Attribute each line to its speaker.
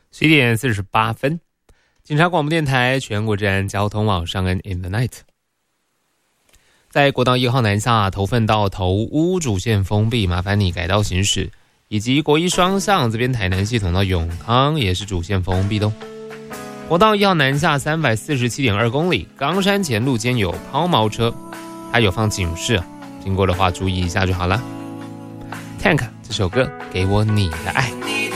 Speaker 1: 11点48分，警察广播电台全国治安交通网上恩 in the night。在国道1号南下头份到头屋主线封闭，麻烦你改道行驶，以及国一双向这边台南系统到永康也是主线封闭的。国道1号南下347.2公里，冈山前路间有抛锚车，它有放警示，经过的话注意一下就好了。Tank 这首歌给我你的爱。